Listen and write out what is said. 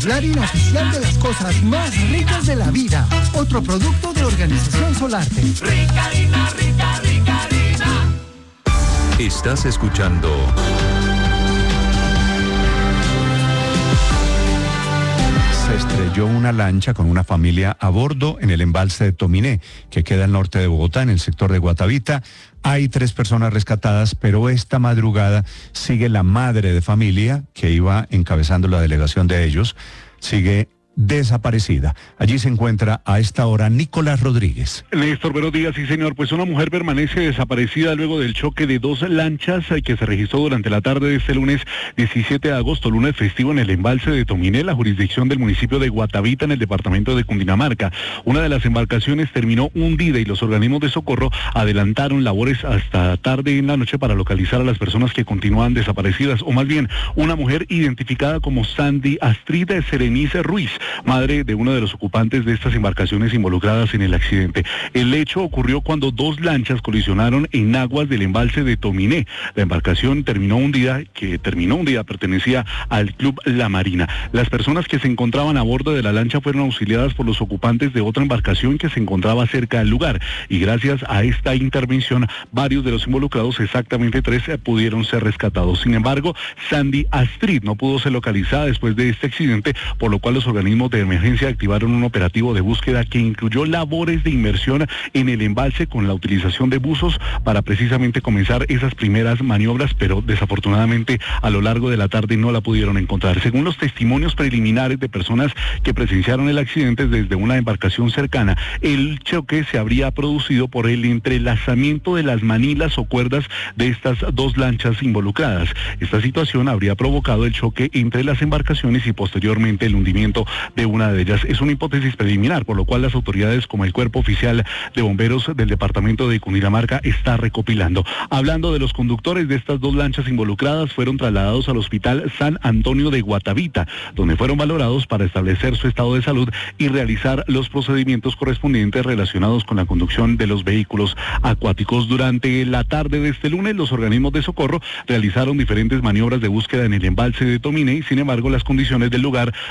la harina oficial de las cosas más ricas de la vida. Otro producto de Organización Solarte. Rica harina, rica, rica harina. Estás escuchando Se estrelló una lancha con una familia a bordo en el embalse de Tominé, que queda al norte de Bogotá, en el sector de Guatavita. Hay 3 personas rescatadas, pero esta madrugada sigue la madre de familia, que iba encabezando la delegación de ellos, sigue desaparecida. Allí se encuentra a esta hora Nicolás Rodríguez. Néstor, buenos días, sí señor. Pues una mujer permanece desaparecida luego del choque de 2 lanchas que se registró durante la tarde de este lunes 17 de agosto, lunes festivo, en el embalse de Tominé, la jurisdicción del municipio de Guatavita, en el departamento de Cundinamarca. Una de las embarcaciones terminó hundida y los organismos de socorro adelantaron labores hasta tarde en la noche para localizar a las personas que continúan desaparecidas, o más bien una mujer identificada como Sandy Astrid Serenice Ruiz, madre de uno de los ocupantes de estas embarcaciones involucradas en el accidente. El hecho ocurrió cuando 2 lanchas colisionaron en aguas del embalse de Tominé. La embarcación terminó hundida, pertenecía al Club La Marina. Las personas que se encontraban a bordo de la lancha fueron auxiliadas por los ocupantes de otra embarcación que se encontraba cerca del lugar, y gracias a esta intervención varios de los involucrados, exactamente 3, pudieron ser rescatados. Sin embargo, Sandy Astrid no pudo ser localizada después de este accidente, por lo cual los organismos de emergencia activaron un operativo de búsqueda que incluyó labores de inmersión en el embalse con la utilización de buzos para precisamente comenzar esas primeras maniobras, pero desafortunadamente a lo largo de la tarde no la pudieron encontrar. Según los testimonios preliminares de personas que presenciaron el accidente desde una embarcación cercana, el choque se habría producido por el entrelazamiento de las manilas o cuerdas de estas 2 lanchas involucradas. Esta situación habría provocado el choque entre las embarcaciones y posteriormente el hundimiento de una de ellas. Es una hipótesis preliminar, por lo cual las autoridades, como el Cuerpo Oficial de Bomberos del departamento de Cundinamarca, está recopilando. Hablando de los conductores de estas 2 lanchas involucradas, fueron trasladados al Hospital San Antonio de Guatavita, donde fueron valorados para establecer su estado de salud y realizar los procedimientos correspondientes relacionados con la conducción de los vehículos acuáticos. Durante la tarde de este lunes, los organismos de socorro realizaron diferentes maniobras de búsqueda en el embalse de Tominé, y sin embargo las condiciones del lugar